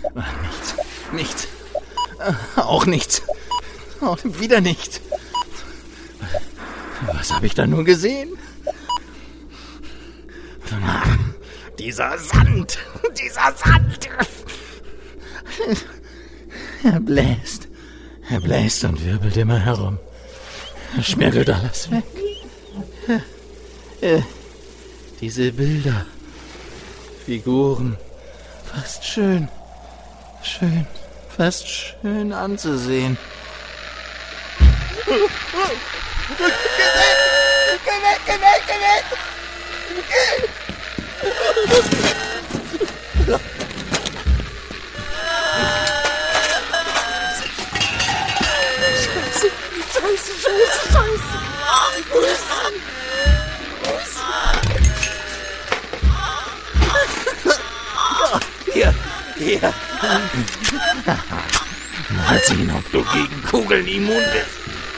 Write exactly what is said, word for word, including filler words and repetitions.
Nichts. Nichts. Auch nichts. Auch wieder nichts. Was habe ich da nur gesehen? Dieser Sand. Dieser Sand. Er bläst. Er bläst und wirbelt immer herum. Er schmirgelt alles weg. Äh, diese Bilder. Figuren. Fast schön. Schön. Fast schön anzusehen. Geh weg! Geh weg! Geh weg! Geh weg! Geh! Scheiße! Scheiße! Scheiße! Scheiße! Wo ist er? Wo ist er? Hier! Hier! Mal sehen, ob du gegen Kugeln immun bist.